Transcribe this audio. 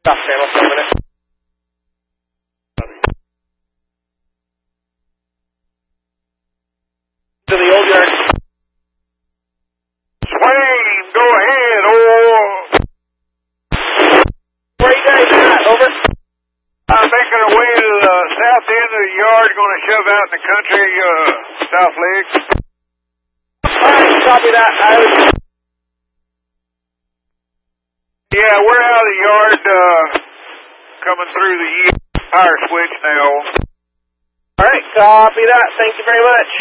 Stop channel for a minute. To the old yard. Swain, go ahead, oh. Where are you guys at? Over. I'm making our way to the south end of the yard, going to shove out in the country, south leg. Alright, copy that. Yeah, we're out of the yard, coming through the power switch now. Alright, copy that. Thank you very much.